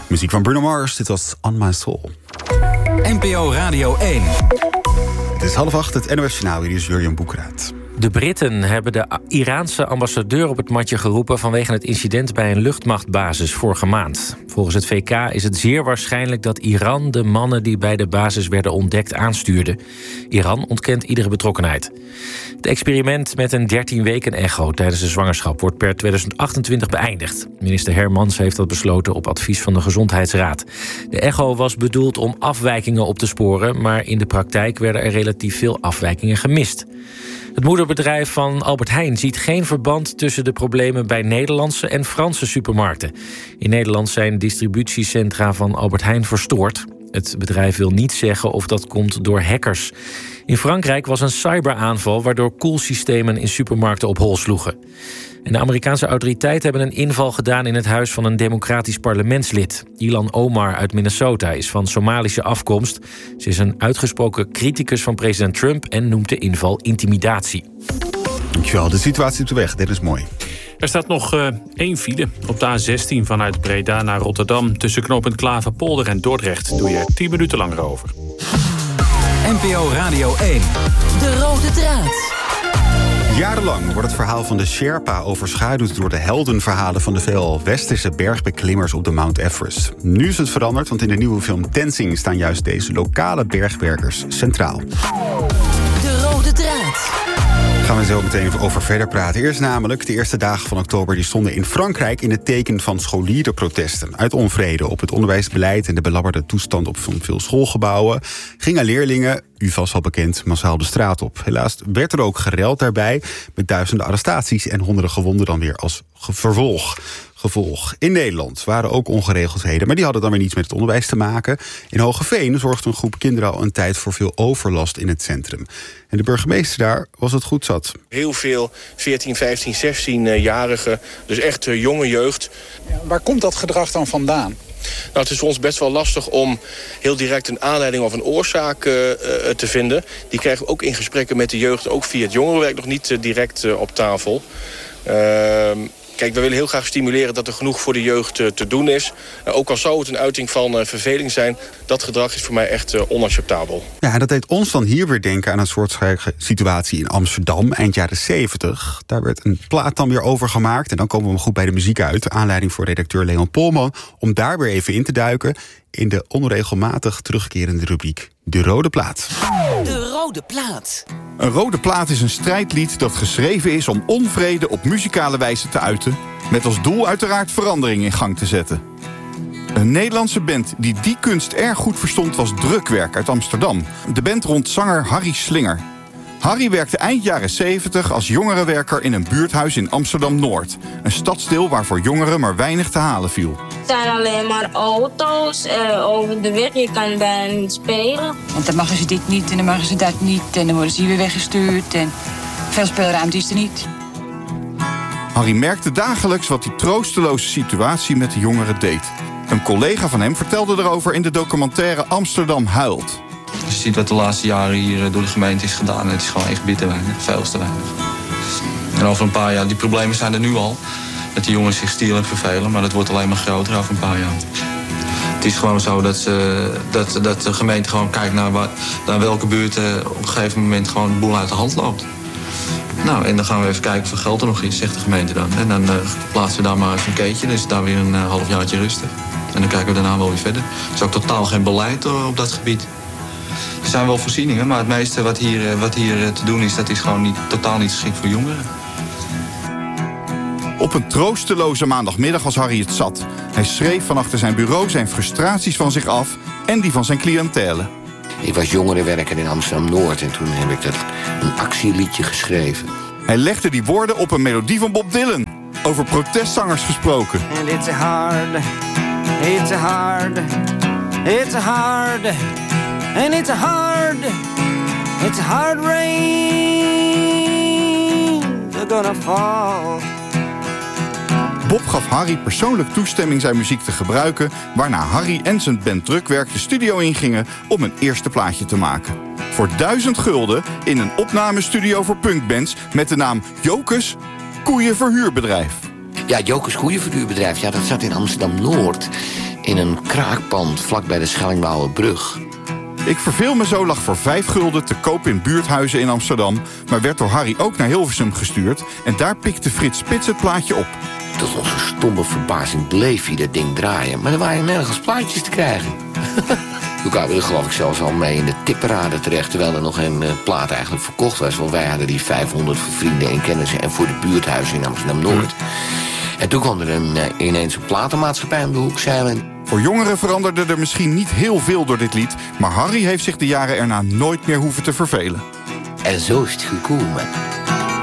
Muziek van Bruno Mars, dit was On My Soul. NPO Radio 1. Het is 7:30, het NOS-journaal. Hier is Jurjen Boekraat. De Britten hebben de Iraanse ambassadeur op het matje geroepen vanwege het incident bij een luchtmachtbasis vorige maand. Volgens het VK is het zeer waarschijnlijk dat Iran de mannen die bij de basis werden ontdekt aanstuurde. Iran ontkent iedere betrokkenheid. Het experiment met een 13-weken-echo tijdens de zwangerschap wordt per 2028 beëindigd. Minister Hermans heeft dat besloten op advies van de Gezondheidsraad. De echo was bedoeld om afwijkingen op te sporen, maar in de praktijk werden er relatief veel afwijkingen gemist. Het moederbedrijf van Albert Heijn ziet geen verband tussen de problemen bij Nederlandse en Franse supermarkten. In Nederland zijn distributiecentra van Albert Heijn verstoord. Het bedrijf wil niet zeggen of dat komt door hackers. In Frankrijk was een cyberaanval waardoor koelsystemen in supermarkten op hol sloegen. En de Amerikaanse autoriteiten hebben een inval gedaan in het huis van een democratisch parlementslid. Ilan Omar uit Minnesota is van Somalische afkomst. Ze is een uitgesproken criticus van president Trump en noemt de inval intimidatie. Dankjewel. De situatie op de weg, dit is mooi. Er staat nog 1 file. Op de A16 vanuit Breda naar Rotterdam. Tussen knooppunt Klaverpolder en Dordrecht doe je er 10 minuten langer over. NPO Radio 1. De rode draad. Jarenlang wordt het verhaal van de Sherpa overschaduwd door de heldenverhalen van de veelal westerse bergbeklimmers op de Mount Everest. Nu is het veranderd, want in de nieuwe film Tenzing staan juist deze lokale bergwerkers centraal. De rode draad. Gaan we zo meteen even over verder praten. Eerst namelijk, de eerste dagen van oktober die stonden in Frankrijk in het teken van scholierenprotesten. Uit onvrede op het onderwijsbeleid en de belabberde toestand op veel schoolgebouwen gingen leerlingen, u vast wel bekend, massaal de straat op. Helaas werd er ook gereld daarbij, met duizenden arrestaties en honderden gewonden dan weer als gevolg. In Nederland waren ook ongeregeldheden, maar die hadden dan weer niets met het onderwijs te maken. In Hoogeveen zorgde een groep kinderen al een tijd voor veel overlast in het centrum. En de burgemeester daar was het goed zat. Heel veel 14, 15, 16-jarigen, dus echt jonge jeugd. Ja, waar komt dat gedrag dan vandaan? Nou, het is voor ons best wel lastig om heel direct een aanleiding of een oorzaak te vinden. Die krijgen we ook in gesprekken met de jeugd, ook via het jongerenwerk, nog niet direct op tafel. Kijk, we willen heel graag stimuleren dat er genoeg voor de jeugd te doen is. Ook al zou het een uiting van verveling zijn, dat gedrag is voor mij echt onacceptabel. Ja, en dat deed ons dan hier weer denken aan een soortgelijke situatie in Amsterdam, eind jaren 70. Daar werd een plaat dan weer over gemaakt. En dan komen we goed bij de muziek uit. Aanleiding voor redacteur Leon Polman om daar weer even in te duiken in de onregelmatig terugkerende rubriek De Rode Plaat. De rode plaat. Een rode plaat is een strijdlied dat geschreven is om onvrede op muzikale wijze te uiten, met als doel uiteraard verandering in gang te zetten. Een Nederlandse band die kunst erg goed verstond was Drukwerk uit Amsterdam. De band rond zanger Harry Slinger. Harry werkte eind jaren 70 als jongerenwerker in een buurthuis in Amsterdam-Noord. Een stadsdeel waar voor jongeren maar weinig te halen viel. Het zijn alleen maar auto's over de weg. Je kan bijna niet spelen. Want dan mogen ze dit niet en dan mogen ze dat niet. En dan worden ze hier weer weggestuurd. En veel speelruimte is er niet. Harry merkte dagelijks wat die troosteloze situatie met de jongeren deed. Een collega van hem vertelde erover in de documentaire Amsterdam huilt. Als je ziet wat de laatste jaren hier door de gemeente is gedaan, het is gewoon echt bitter weinig, veel te weinig. En over een paar jaar, die problemen zijn er nu al, dat die jongens zich stieren en vervelen, maar dat wordt alleen maar groter over een paar jaar. Het is gewoon zo dat de gemeente gewoon kijkt naar welke buurten op een gegeven moment gewoon de boel uit de hand loopt. Nou, en dan gaan we even kijken of er geld er nog is, zegt de gemeente dan. En dan plaatsen we daar maar even een keetje, dan is het daar weer een halfjaartje rustig. En dan kijken we daarna wel weer verder. Er is ook totaal geen beleid op dat gebied. Er zijn wel voorzieningen, maar het meeste wat hier te doen is, dat is gewoon totaal niet geschikt voor jongeren. Op een troosteloze maandagmiddag was Harry het zat. Hij schreef van achter zijn bureau zijn frustraties van zich af en die van zijn cliëntele. Ik was jongerenwerker in Amsterdam-Noord en toen heb ik een actieliedje geschreven. Hij legde die woorden op een melodie van Bob Dylan. Over protestzangers gesproken. And it's hard, it's hard, it's hard, and it's hard rain, they're gonna fall. Bob gaf Harry persoonlijk toestemming zijn muziek te gebruiken, waarna Harry en zijn band Drukwerk de studio ingingen om een eerste plaatje te maken. Voor 1000 gulden in een opnamestudio voor punkbands met de naam Jokers Koeienverhuurbedrijf. Ja, Jokers Koeienverhuurbedrijf, ja, dat zat in Amsterdam-Noord. in een kraakpand vlak bij de Schellingwouwerbrug. Ik verveel me zo lag voor 5 gulden te koop in buurthuizen in Amsterdam, maar werd door Harry ook naar Hilversum gestuurd en daar pikte Frits Spits het plaatje op. Tot onze stomme verbazing bleef hij dat ding draaien, maar er waren nergens plaatjes te krijgen. Toen kwamen we er geloof ik zelfs al mee in de tipparade terecht, terwijl er nog een plaat eigenlijk verkocht was. Want wij hadden die 500 voor vrienden en kennissen en voor de buurthuizen in Amsterdam-Noord. En toen kwam er ineens een platenmaatschappij om de hoek zeilen. Voor jongeren veranderde er misschien niet heel veel door dit lied, maar Harry heeft zich de jaren erna nooit meer hoeven te vervelen. En zo is het gekomen.